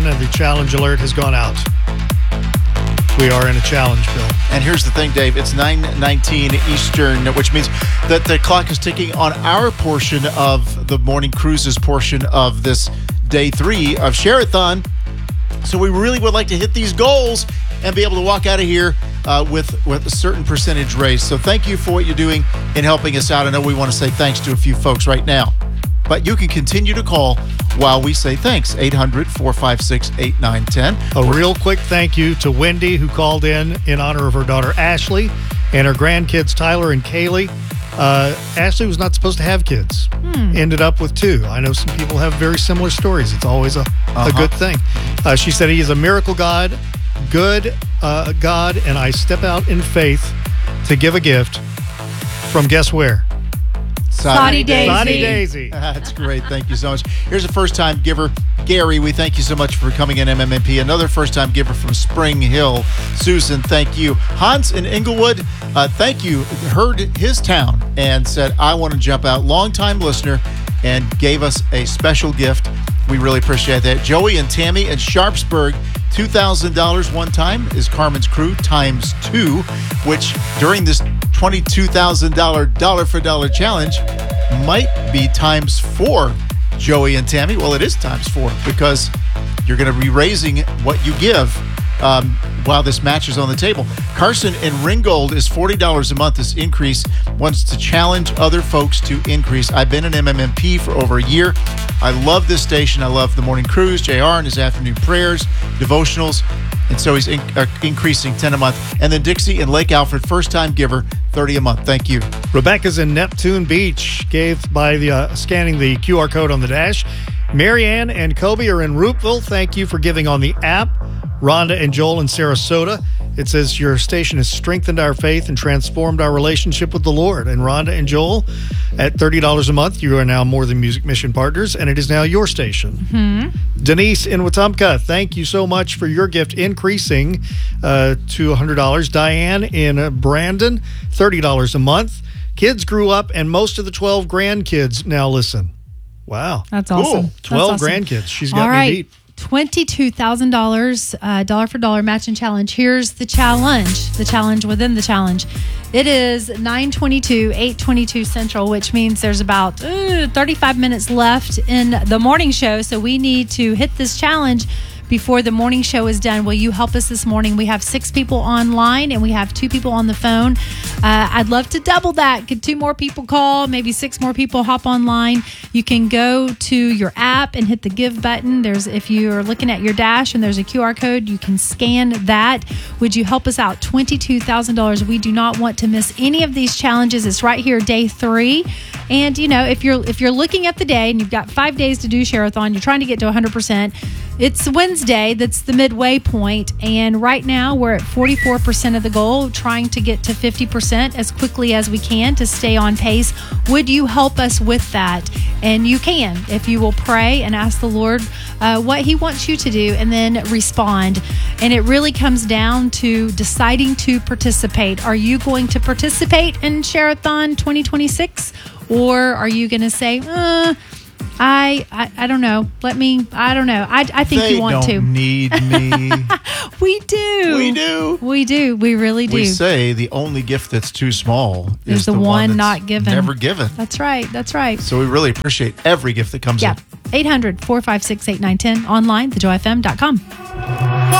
button and the challenge alert has gone out. We are in a challenge, Bill. And here's the thing, Dave. It's 9:19 Eastern, which means that the clock is ticking on our portion of the Morning Cruises portion of this day 3 of Share-a-thon. So we really would like to hit these goals and be able to walk out of here with a certain percentage raise. So thank you for what you're doing in helping us out. I know we want to say thanks to a few folks right now. But you can continue to call while we say thanks. 800-456-8910. A real quick thank you to Wendy, who called in honor of her daughter Ashley and her grandkids Tyler and Kaylee. Ashley was not supposed to have kids. Ended up with 2. I know some people have very similar stories. It's always a good thing. She said, he is a miracle God, good God, and I step out in faith to give a gift from guess where? Saudi Daisy. Saudi Daisy. That's great. Thank you so much. Here's a first-time giver. Gary, we thank you so much for coming in, MMMP. Another first-time giver from Spring Hill. Susan, thank you. Hans in Inglewood, thank you. Heard his town and said, I want to jump out. Long-time listener and gave us a special gift. We really appreciate that. Joey and Tammy in Sharpsburg, $2,000 one time is Carmen's Crew times 2, which during this $22,000 dollar for dollar challenge might be times 4. Joey and Tammy, well, it is times 4 because you're going to be raising what you give while this match is on the table. Carson in Ringgold is $40 a month. This increase wants to challenge other folks to increase. I've been an MMMP for over a year. I love this station. I love the morning cruise, JR and his afternoon prayers, devotionals, and so he's increasing 10 a month. And then Dixie in Lake Alfred, first-time giver, $30 a month. Thank you. Rebecca's in Neptune Beach, gave by the scanning the QR code on the dash. Marianne and Kobe are in Roopville. Thank you for giving on the app. Rhonda and Joel in Sarasota. It says your station has strengthened our faith and transformed our relationship with the Lord. And Rhonda and Joel, at $30 a month, you are now More Than Music Mission partners, and it is now your station. Denise in Wetumpka, thank you so much for your gift, increasing to $100. Diane in Brandon, $30 a month. Kids grew up, and most of the 12 grandkids now listen. Wow. That's awesome. 12 grandkids. She's got me beat. $22,000 dollar for dollar matching challenge. Here's the challenge within the challenge. It is 9:22, 8:22 Central, which means there's about 35 minutes left in the morning show. So we need to hit this challenge before the morning show is done. Will you help us this morning? We have 6 people online and we have 2 people on the phone. I'd love to double that. Get 2 more people call, maybe 6 more people hop online. You can go to your app and hit the give button. If you're looking at your dash and there's a QR code, you can scan that. Would you help us out? $22,000. We do not want to miss any of these challenges. It's right here, day 3. And you know, if you're looking at the day and you've got 5 days to do Share-a-thon, you're trying to get to 100%. It's Wednesday. That's the midway point. And right now we're at 44% of the goal, trying to get to 50% as quickly as we can to stay on pace. Would you help us with that? And you can, if you will pray and ask the Lord what he wants you to do and then respond. And it really comes down to deciding to participate. Are you going to participate in Share-a-thon 2026? Or are you going to say, I don't know. I don't know. I think you want to. They don't need me. We do. We do. We do. We really do. We say the only gift that's too small is the one that's not given. Never given. That's right. That's right. So we really appreciate every gift that comes in. 800-456-8910 online, thejoyfm.com.